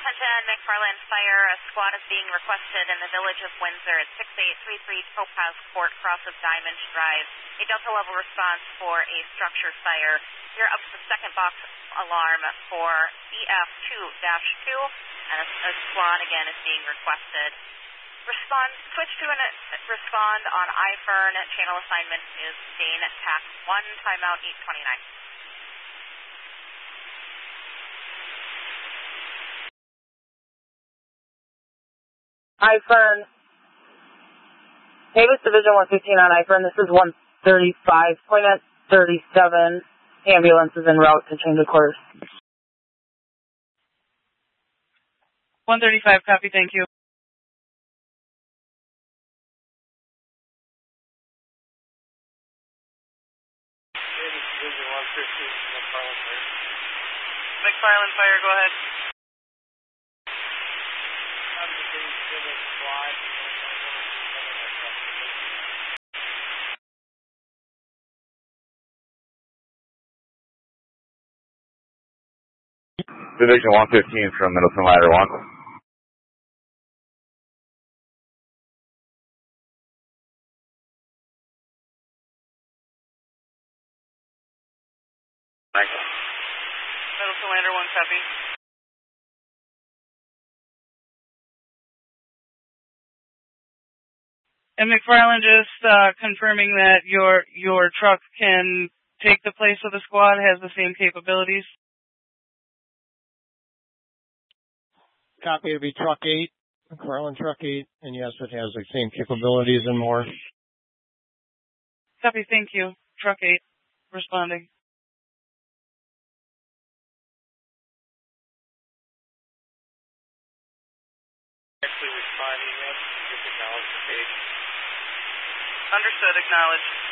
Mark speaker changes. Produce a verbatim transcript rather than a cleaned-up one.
Speaker 1: Attention, McFarland Fire. A squad is being requested in the village of Windsor at six eight three three Topaz Court, cross of Diamond Drive. A Delta level response for a structure fire. You're up to the second box alarm for B F two dash two, and a, a squad again is being requested. Respond, switch to an respond on iFern. Channel assignment is Dane Tac one, timeout eight twenty-nine.
Speaker 2: iFern. Davis Division one fifteen on iFern. This is one thirty-five. Point at thirty-seven. Ambulance is en route to change of course.
Speaker 3: one thirty-five, copy, thank you.
Speaker 4: Davis Division one fifteen, McFarland Fire.
Speaker 3: McFarland Fire, go ahead.
Speaker 5: Division one fifteen from Middleton Ladder one.
Speaker 3: Middleton Ladder one, copy. And McFarland, just uh, confirming that your your truck can take the place of the squad, has the same capabilities.
Speaker 4: Copy, it'll be Truck eight, McFarland Truck eight, and yes, it has the same capabilities and more.
Speaker 3: Copy, thank you. Truck eight, responding.
Speaker 4: Actually responding, yes, just acknowledge the page.
Speaker 3: Understood, acknowledged.